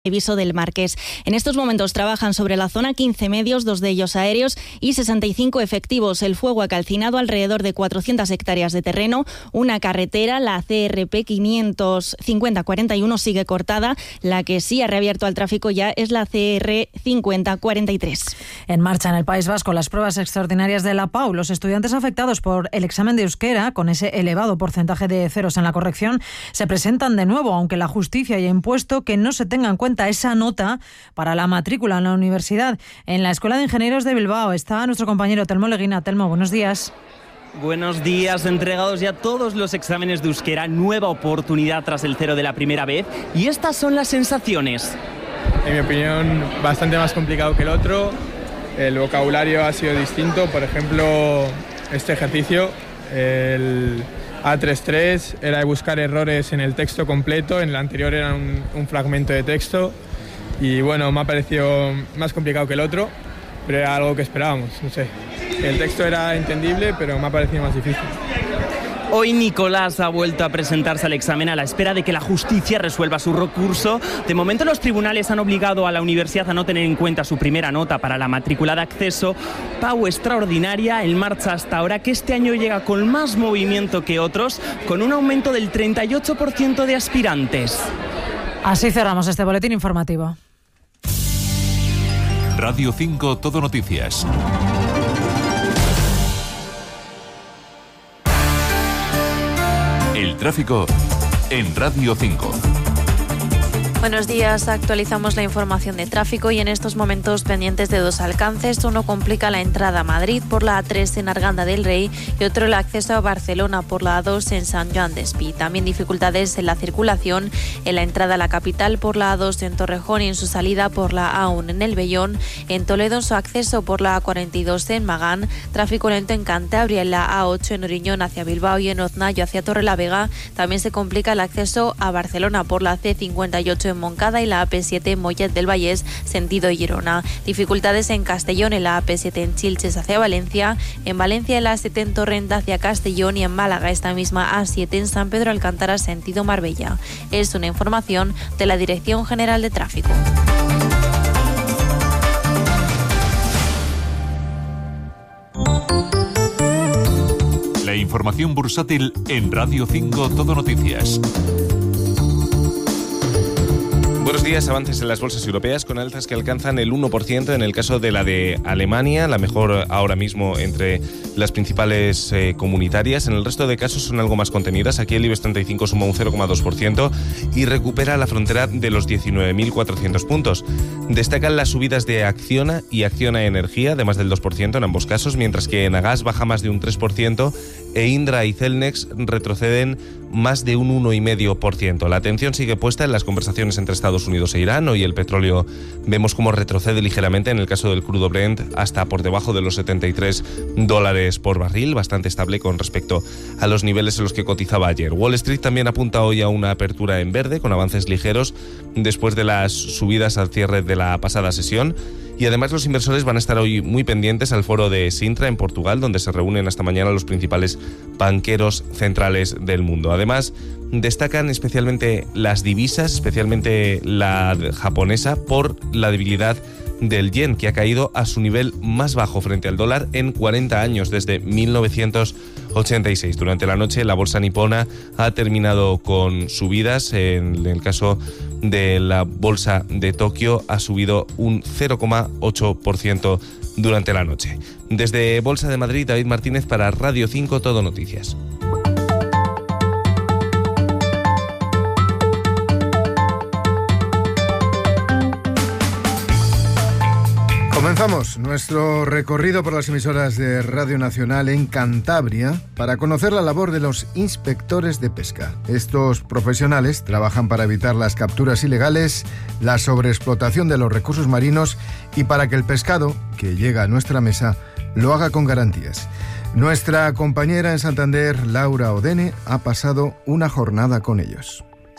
Viso del Marqués. En estos momentos trabajan sobre la zona 15 medios, 2 de ellos aéreos y 65 efectivos. El fuego ha calcinado alrededor de 400 hectáreas de terreno. Una carretera, la CRP 55041, sigue cortada. La que sí ha reabierto al tráfico ya es la CR 5043. En marcha en el País Vasco las pruebas extraordinarias de la PAU. Los estudiantes afectados por el examen de euskera, con ese elevado porcentaje de ceros en la corrección, se presentan de nuevo, aunque la justicia haya impuesto que no se tenga en cuenta esa nota para la matrícula en la universidad. En la Escuela de Ingenieros de Bilbao está nuestro compañero Telmo Leguina. Telmo, buenos días. Buenos días, entregados ya todos los exámenes de euskera, nueva oportunidad tras el cero de la primera vez, y estas son las sensaciones. En mi opinión, bastante más complicado que el otro. El vocabulario ha sido distinto. Por ejemplo, este ejercicio, el A33, era de buscar errores en el texto completo, en el anterior era un fragmento de texto, y bueno, me ha parecido más complicado que el otro, pero era algo que esperábamos, no sé. El texto era entendible, pero me ha parecido más difícil. Hoy Nicolás ha vuelto a presentarse al examen a la espera de que la justicia resuelva su recurso. De momento los tribunales han obligado a la universidad a no tener en cuenta su primera nota para la matrícula de acceso. PAU extraordinaria en marcha hasta ahora, que este año llega con más movimiento que otros, con un aumento del 38% de aspirantes. Así cerramos este boletín informativo. Radio 5 Todo Noticias. El tráfico en Radio 5. Buenos días, actualizamos la información de tráfico y en estos momentos pendientes de dos alcances. Uno complica la entrada a Madrid por la A3 en Arganda del Rey y otro el acceso a Barcelona por la A2 en Sant Joan d'Espí. También dificultades en la circulación en la entrada a la capital por la A2 en Torrejón y en su salida por la A1 en El Vellón. En Toledo en su acceso por la A42 en Magán. Tráfico lento en Cantabria en la A8 en Oriñón hacia Bilbao y en Oznayo hacia Torrelavega. También se complica el acceso a Barcelona por la C58 en Moncada y la AP7 en Mollet del Vallès, sentido Girona. Dificultades en Castellón en la AP7 en Chilches hacia Valencia, en Valencia en la A7 en Torrent hacia Castellón y en Málaga esta misma A7 en San Pedro Alcántara, sentido Marbella. Es una información de la Dirección General de Tráfico. La información bursátil en Radio 5 Todo Noticias. Buenos días. Avances en las bolsas europeas con alzas que alcanzan el 1% en el caso de la de Alemania, la mejor ahora mismo entre las principales comunitarias. En el resto de casos son algo más contenidas. Aquí el IBEX 35 suma un 0,2% y recupera la frontera de los 19.400 puntos. Destacan las subidas de Acciona y Acciona Energía de más del 2% en ambos casos, mientras que Enagas baja más de un 3% e Indra y Celnex retroceden más de un 1,5%. La atención sigue puesta en las conversaciones entre Estados Unidos e Irán. Hoy el petróleo vemos cómo retrocede ligeramente en el caso del crudo Brent hasta por debajo de los $73 por barril, bastante estable con respecto a los niveles en los que cotizaba ayer. Wall Street también apunta hoy a una apertura en verde con avances ligeros después de las subidas al cierre de la pasada sesión. Y además los inversores van a estar hoy muy pendientes al foro de Sintra en Portugal, donde se reúnen hasta mañana los principales banqueros centrales del mundo. Además, destacan especialmente las divisas, especialmente la japonesa, por la debilidad del yen, que ha caído a su nivel más bajo frente al dólar en 40 años, desde 1986. Durante la noche la bolsa nipona ha terminado con subidas. En el caso de la bolsa de Tokio ha subido un 0,8% durante la noche. Desde Bolsa de Madrid, David Martínez para Radio 5 Todo Noticias. Comenzamos nuestro recorrido por las emisoras de Radio Nacional en Cantabria para conocer la labor de los inspectores de pesca. Estos profesionales trabajan para evitar las capturas ilegales, la sobreexplotación de los recursos marinos y para que el pescado que llega a nuestra mesa lo haga con garantías. Nuestra compañera en Santander, Laura Odene, ha pasado una jornada con ellos.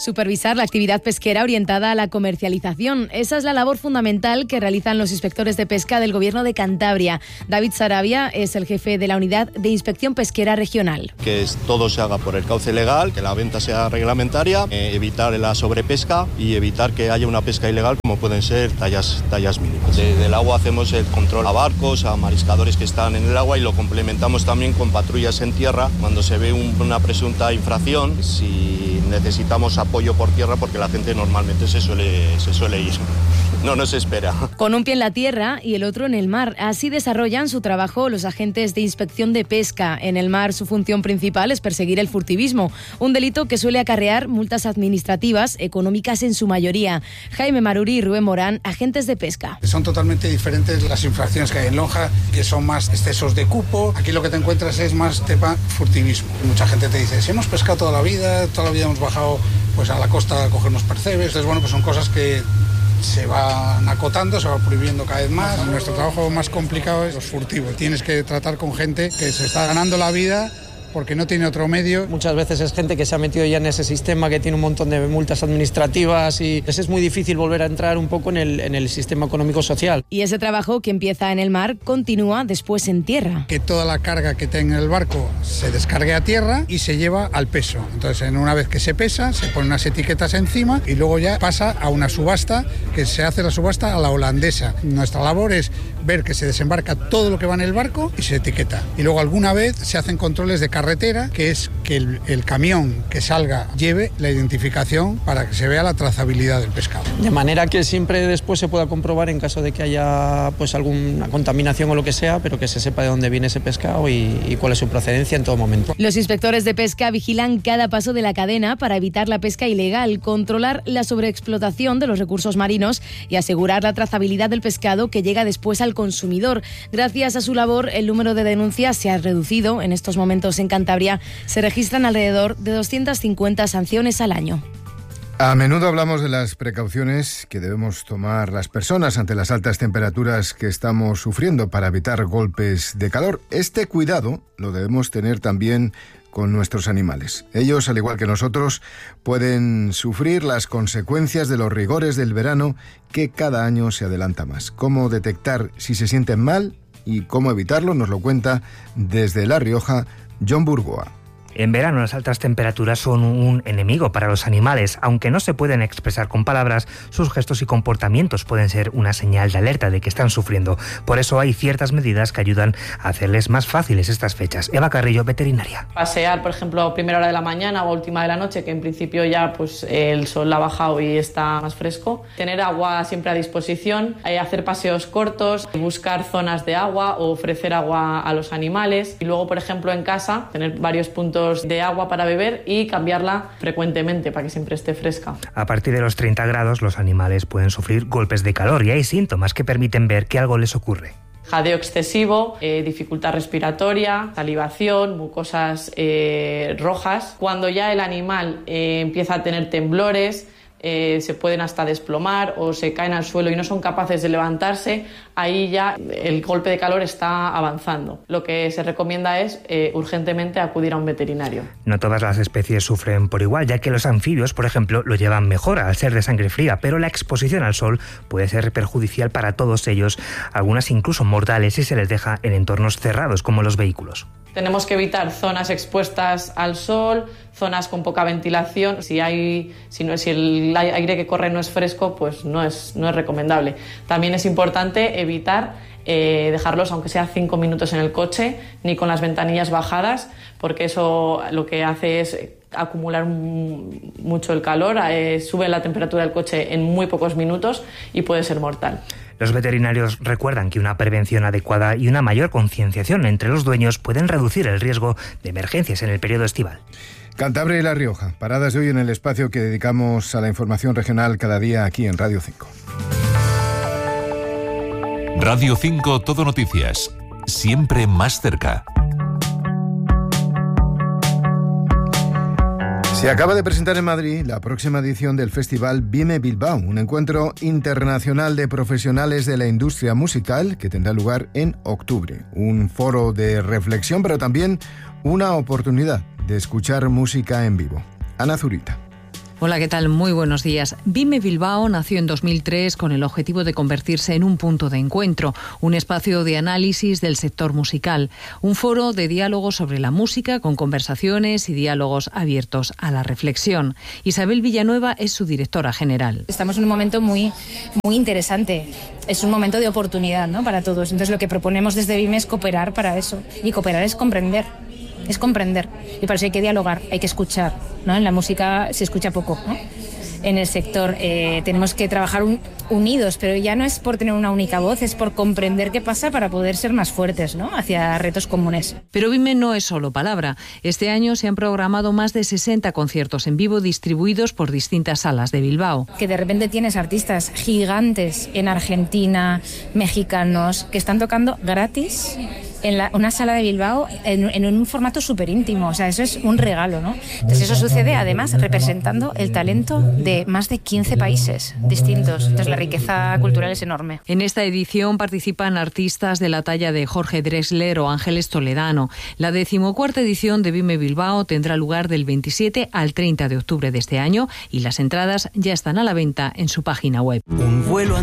Supervisar la actividad pesquera orientada a la comercialización. Esa es la labor fundamental que realizan los inspectores de pesca del Gobierno de Cantabria. David Sarabia es el jefe de la Unidad de Inspección Pesquera Regional. Que todo se haga por el cauce legal, que la venta sea reglamentaria, evitar la sobrepesca y evitar que haya una pesca ilegal como pueden ser tallas mínimas. Desde el agua hacemos el control a barcos, a mariscadores que están en el agua y lo complementamos también con patrullas en tierra cuando se ve una presunta infracción, si necesitamos apoyo por tierra porque la gente normalmente se suele ir. No nos espera. Con un pie en la tierra y el otro en el mar. Así desarrollan su trabajo los agentes de inspección de pesca. En el mar su función principal es perseguir el furtivismo, un delito que suele acarrear multas administrativas, económicas en su mayoría. Jaime Maruri y Rubén Morán, agentes de pesca. Son totalmente diferentes las infracciones que hay en lonja, que son más excesos de cupo. Aquí lo que te encuentras es más tema furtivismo. Mucha gente te dice, si hemos pescado toda la vida hemos bajado pues a la costa a cogernos percebes. Entonces, bueno, pues son cosas que se van acotando, se va prohibiendo cada vez más. Nuestro trabajo más complicado es los furtivos. Tienes que tratar con gente que se está ganando la vida porque no tiene otro medio. Muchas veces es gente que se ha metido ya en ese sistema, que tiene un montón de multas administrativas y es muy difícil volver a entrar un poco en el sistema económico-social. Y ese trabajo que empieza en el mar continúa después en tierra. Que toda la carga que tenga el barco se descargue a tierra y se lleva al peso. Entonces, una vez que se pesa, se ponen unas etiquetas encima y luego ya pasa a una subasta, que se hace la subasta a la holandesa. Nuestra labor es ver que se desembarca todo lo que va en el barco y se etiqueta. Y luego alguna vez se hacen controles de carretera, que es que el camión que salga lleve la identificación para que se vea la trazabilidad del pescado. De manera que siempre después se pueda comprobar en caso de que haya pues alguna contaminación o lo que sea, pero que se sepa de dónde viene ese pescado y cuál es su procedencia en todo momento. Los inspectores de pesca vigilan cada paso de la cadena para evitar la pesca ilegal, controlar la sobreexplotación de los recursos marinos y asegurar la trazabilidad del pescado que llega después al consumidor. Gracias a su labor, el número de denuncias se ha reducido. En estos momentos en Cantabria se registran alrededor de 250 sanciones al año. A menudo hablamos de las precauciones que debemos tomar las personas ante las altas temperaturas que estamos sufriendo para evitar golpes de calor. Este cuidado lo debemos tener también con nuestros animales. Ellos, al igual que nosotros, pueden sufrir las consecuencias de los rigores del verano que cada año se adelanta más. ¿Cómo detectar si se sienten mal y cómo evitarlo? Nos lo cuenta desde La Rioja John Burgoa. En verano las altas temperaturas son un enemigo para los animales. Aunque no se pueden expresar con palabras, sus gestos y comportamientos pueden ser una señal de alerta de que están sufriendo. Por eso hay ciertas medidas que ayudan a hacerles más fáciles estas fechas. Eva Carrillo, veterinaria. Pasear, por ejemplo, a primera hora de la mañana o última de la noche, que en principio ya pues el sol ha bajado y está más fresco. Tener agua siempre a disposición, hacer paseos cortos, buscar zonas de agua o ofrecer agua a los animales. Y luego, por ejemplo, en casa, tener varios puntos de agua para beber y cambiarla frecuentemente para que siempre esté fresca. A partir de los 30 grados los animales pueden sufrir golpes de calor y hay síntomas que permiten ver que algo les ocurre. Jadeo excesivo, dificultad respiratoria, salivación, mucosas rojas. Cuando ya el animal empieza a tener temblores, se pueden hasta desplomar o se caen al suelo y no son capaces de levantarse, ahí ya el golpe de calor está avanzando. Lo que se recomienda es urgentemente acudir a un veterinario. No todas las especies sufren por igual, ya que los anfibios, por ejemplo, lo llevan mejor al ser de sangre fría, pero la exposición al sol puede ser perjudicial para todos ellos, algunas incluso mortales si se les deja en entornos cerrados como los vehículos. Tenemos que evitar zonas expuestas al sol, zonas con poca ventilación. Si el aire que corre no es fresco, pues no es recomendable. También es importante evitar dejarlos, aunque sea 5 minutos en el coche, ni con las ventanillas bajadas, porque eso lo que hace es acumular mucho el calor, sube la temperatura del coche en muy pocos minutos y puede ser mortal. Los veterinarios recuerdan que una prevención adecuada y una mayor concienciación entre los dueños pueden reducir el riesgo de emergencias en el periodo estival. Cantabria y La Rioja, paradas de hoy en el espacio que dedicamos a la información regional cada día aquí en Radio 5. Radio 5 Todo Noticias, siempre más cerca. Se acaba de presentar en Madrid la próxima edición del Festival Vime Bilbao, un encuentro internacional de profesionales de la industria musical que tendrá lugar en octubre. Un foro de reflexión, pero también una oportunidad de escuchar música en vivo. Ana Zurita. Hola, ¿qué tal? Muy buenos días. Vime Bilbao nació en 2003 con el objetivo de convertirse en un punto de encuentro, un espacio de análisis del sector musical, un foro de diálogo sobre la música con conversaciones y diálogos abiertos a la reflexión. Isabel Villanueva es su directora general. Estamos en un momento muy interesante. Es un momento de oportunidad, ¿no?, para todos. Entonces lo que proponemos desde Vime es cooperar para eso. Y cooperar es comprender. Es comprender, y para eso hay que dialogar, hay que escuchar, ¿no? En la música se escucha poco, ¿no? En el sector tenemos que trabajar unidos, pero ya no es por tener una única voz, es por comprender qué pasa para poder ser más fuertes, ¿no?, hacia retos comunes. Pero Vime no es solo palabra. Este año se han programado más de 60 conciertos en vivo distribuidos por distintas salas de Bilbao. Que de repente tienes artistas gigantes en Argentina, mexicanos, que están tocando gratis en una sala de Bilbao en un formato súper íntimo. O sea, eso es un regalo, ¿no? Entonces eso sucede además representando el talento de más de 15 países distintos. Entonces la riqueza cultural es enorme. En esta edición participan artistas de la talla de Jorge Drexler o Ángeles Toledano. La 14ª edición de Vime Bilbao tendrá lugar del 27 al 30 de octubre de este año y las entradas ya están a la venta en su página web. Un vuelo